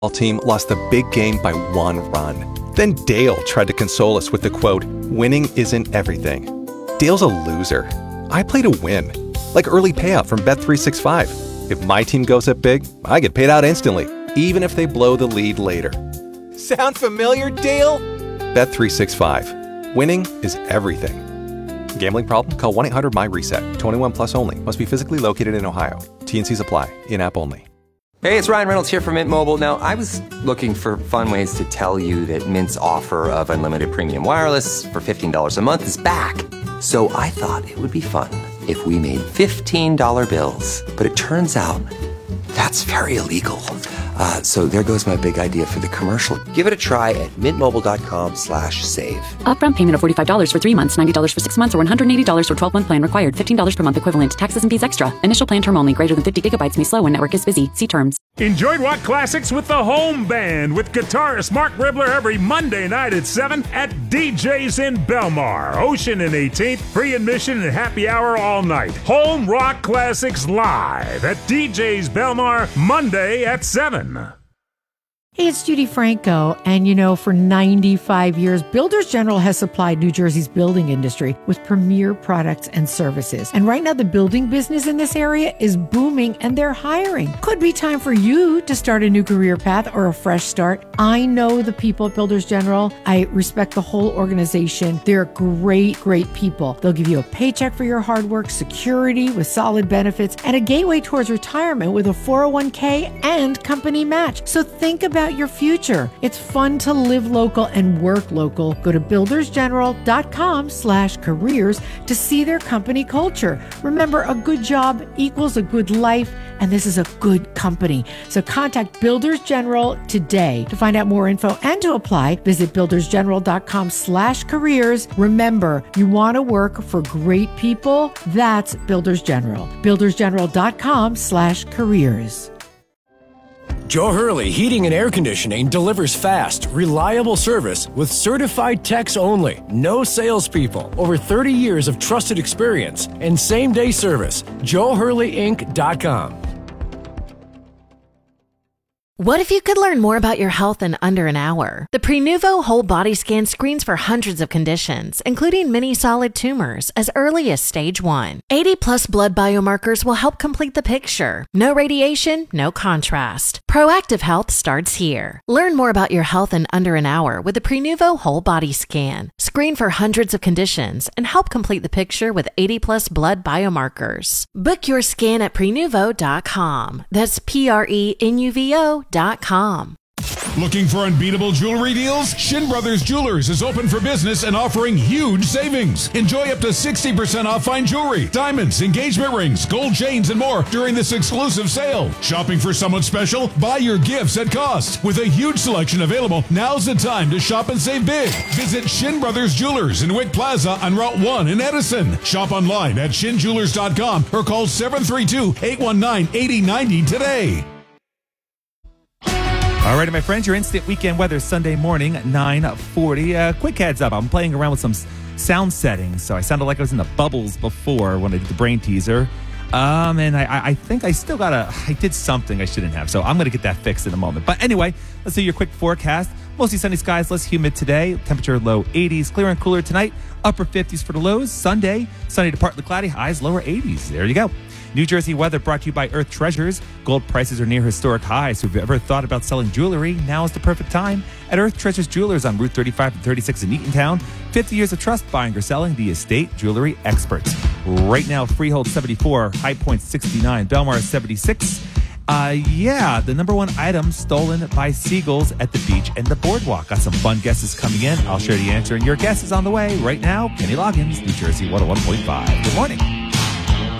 team lost the big game by 1 run. Then Dale tried to console us with the quote, "Winning isn't everything." Dale's a loser. I play to win. Like early payout from Bet365. If my team goes up big, I get paid out instantly, even if they blow the lead later. Sound familiar, Dale? Bet365. Winning is everything. Gambling problem? Call 1-800-MY-RESET. 21 plus only. Must be physically located in Ohio. T&Cs apply. In-app only. Hey, it's Ryan Reynolds here from Mint Mobile. Now, I was looking for fun ways to tell you that Mint's offer of unlimited premium wireless for $15 a month is back. So I thought it would be fun if we made $15 bills. But it turns out that's very illegal. So there goes my big idea for the commercial. Give it a try at mintmobile.com/save. Upfront payment of $45 for 3 months, $90 for 6 months, or $180 for 12-month plan required. $15 per month equivalent. Taxes and fees extra. Initial plan term only. Greater than 50 gigabytes may slow when network is busy. See terms. Enjoy rock classics with the Home Band with guitarist Mark Ribler every Monday night at 7 at DJ's in Belmar. Ocean and 18th. Free admission and happy hour all night. Home Rock Classics live at DJ's Belmar Monday at 7. Hey, it's Judy Franco, and for 95 years, Builders General has supplied New Jersey's building industry with premier products and services. And right now, the building business in this area is booming, and they're hiring. Could be time for you to start a new career path or a fresh start. I know the people at Builders General. I respect the whole organization. They're great, great people. They'll give you a paycheck for your hard work, security with solid benefits, and a gateway towards retirement with a 401k and company match. So think about your future. It's fun to live local and work local. Go to buildersgeneral.com/careers to see their company culture. Remember, a good job equals a good life, and this is a good company. So contact Builders General today. To find out more info and to apply, visit buildersgeneral.com/careers. Remember, you want to work for great people? That's Builders General. buildersgeneral.com/careers. Joe Hurley Heating and Air Conditioning delivers fast, reliable service with certified techs only. No salespeople. Over 30 years of trusted experience and same-day service. JoeHurleyInc.com. What if you could learn more about your health in under an hour? The Prenuvo Whole Body Scan screens for hundreds of conditions, including many solid tumors, as early as stage 1. 80-plus blood biomarkers will help complete the picture. No radiation, no contrast. Proactive health starts here. Learn more about your health in under an hour with the Prenuvo Whole Body Scan. Screen for hundreds of conditions and help complete the picture with 80-plus blood biomarkers. Book your scan at Prenuvo.com. That's Prenuvo.com. Looking for unbeatable jewelry deals? Shin Brothers Jewelers is open for business and offering huge savings. Enjoy up to 60% off fine jewelry, diamonds, engagement rings, gold chains, and more during this exclusive sale. Shopping for someone special? Buy your gifts at cost. With a huge selection available, now's the time to shop and save big. Visit Shin Brothers Jewelers in Wick Plaza on Route 1 in Edison. Shop online at shinjewelers.com or call 732-819-8090 today. All right, my friends, your instant weekend weather Sunday morning, 9:40. Quick heads up, I'm playing around with some sound settings, so I sounded like I was in the bubbles before when I did the brain teaser. And I think I still I did something I shouldn't have, so I'm going to get that fixed in a moment. But anyway, let's do your quick forecast. Mostly sunny skies, less humid today. Temperature low 80s, clear and cooler tonight. Upper 50s for the lows. Sunday, sunny to partly cloudy, highs lower 80s. There you go. New Jersey weather brought to you by Earth Treasures. Gold prices are near historic highs, so if you've ever thought about selling jewelry, now is the perfect time. At Earth Treasures Jewelers on Route 35 and 36 in Eatontown, 50 years of trust buying or selling, the estate jewelry experts. Right now, Freehold 74, High Point 69, Belmar 76. The number one item stolen by seagulls at the beach and the boardwalk. Got some fun guesses coming in. I'll share the answer, and your guess is on the way right now. Kenny Loggins, New Jersey 101.5. Good morning.